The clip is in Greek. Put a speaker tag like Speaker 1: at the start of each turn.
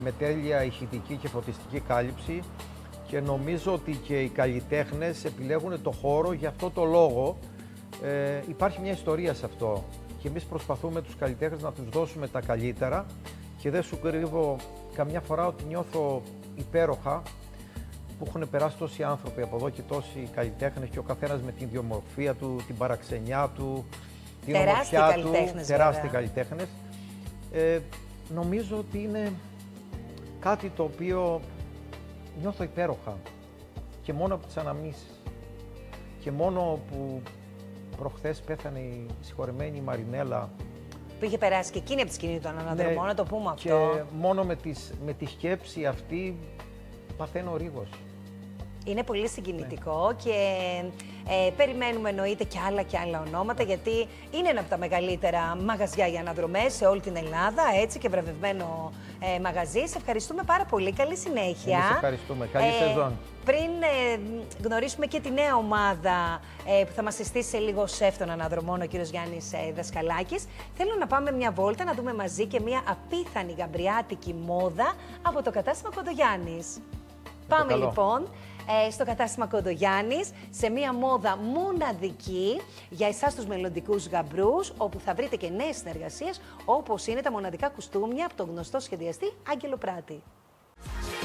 Speaker 1: με τέλεια ηχητική και φωτιστική κάλυψη και νομίζω ότι και οι καλλιτέχνες επιλέγουν το χώρο για αυτό το λόγο. Υπάρχει μια ιστορία σε αυτό και εμείς προσπαθούμε τους καλλιτέχνες να τους δώσουμε τα καλύτερα και δεν σου κρύβω καμιά φορά ότι νιώθω υπέροχα που έχουν περάσει τόσοι άνθρωποι από εδώ και τόσοι καλλιτέχνες και ο καθένας με την ιδιομορφία του, την παραξενιά του, την ομορφιά του, τεράστιοι καλλιτέχνες. Νομίζω ότι είναι κάτι το οποίο νιώθω υπέροχα και μόνο από τις αναμνήσεις και μόνο που προχθές πέθανε η συγχωρεμένη Μαρινέλα
Speaker 2: που είχε περάσει και εκείνη από τη σκηνή των αναδρομών, να το πούμε αυτό.
Speaker 1: Και μόνο με τη σκέψη αυτή παθαίνω ρίγος.
Speaker 2: Είναι πολύ συγκινητικό και περιμένουμε εννοείται και άλλα ονόματα, γιατί είναι ένα από τα μεγαλύτερα μαγαζιά για αναδρομές σε όλη την Ελλάδα, έτσι, και βραβευμένο μαγαζί. Σε ευχαριστούμε πάρα πολύ. Καλή συνέχεια.
Speaker 1: Εμείς ευχαριστούμε. Καλή σεζόν.
Speaker 2: Πριν γνωρίσουμε και τη νέα ομάδα που θα μας συστήσει σε λίγο σεφ των αναδρομών, ο κύριος Γιάννης Δασκαλάκης, θέλω να πάμε μια βόλτα να δούμε μαζί και μια απίθανη γαμπριάτικη μόδα από το κατάστημα Κοντογιάννης. Πάμε λοιπόν στο κατάστημα Κοντογιάννης, σε μία μόδα μοναδική για εσάς τους μελλοντικούς γαμπρούς, όπου θα βρείτε και νέες συνεργασίες, όπως είναι τα μοναδικά κουστούμια από τον γνωστό σχεδιαστή Άγγελο Πράτη.